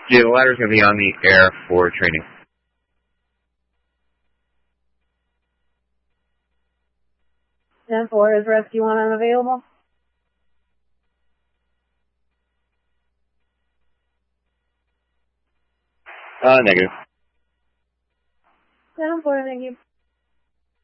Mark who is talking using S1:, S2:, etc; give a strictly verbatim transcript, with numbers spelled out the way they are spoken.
S1: Yeah, the ladder's going to be on the air for training.
S2: ten four, is rescue one unavailable?
S1: Uh, negative.
S2: ten four, thank you.